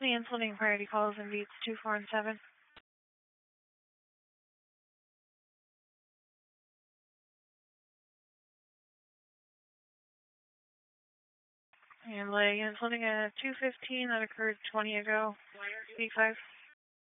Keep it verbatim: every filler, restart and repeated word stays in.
The including priority calls and beats two, four, and seven. And leg including a two fifteen that occurred twenty ago. B five.